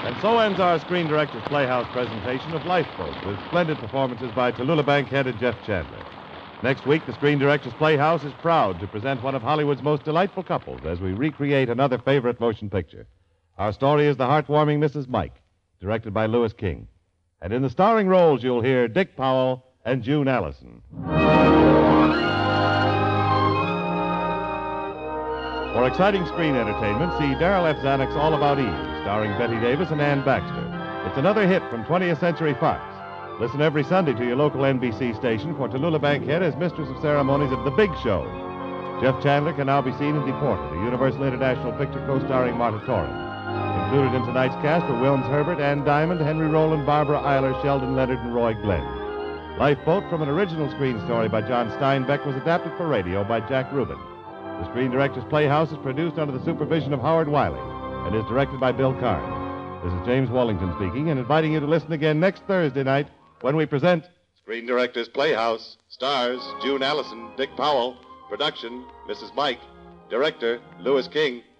And so ends our Screen Directors Playhouse presentation of Lifeboat, with splendid performances by Tallulah Bankhead and Jeff Chandler. Next week, the Screen Directors Playhouse is proud to present one of Hollywood's most delightful couples as we recreate another favorite motion picture. Our story is The Heartwarming Mrs. Mike, directed by Louis King. And in the starring roles, you'll hear Dick Powell and June Allison. For exciting screen entertainment, see Darrell F. Zanuck's All About Eve, starring Betty Davis and Ann Baxter. It's another hit from 20th Century Fox. Listen every Sunday to your local NBC station for Tallulah Bankhead as mistress of ceremonies of The Big Show. Jeff Chandler can now be seen in Deported, a Universal International picture co-starring Marta Torres. Included in tonight's cast were Wilms Herbert, Ann Diamond, Henry Rowland, Barbara Eiler, Sheldon Leonard, and Roy Glenn. Lifeboat, from an original screen story by John Steinbeck, was adapted for radio by Jack Rubin. The Screen Directors Playhouse is produced under the supervision of Howard Wiley and is directed by Bill Karn. This is James Wallington speaking and inviting you to listen again next Thursday night when we present Screen Directors Playhouse. Stars, June Allison, Dick Powell. Production, Mrs. Mike. Director, Louis King.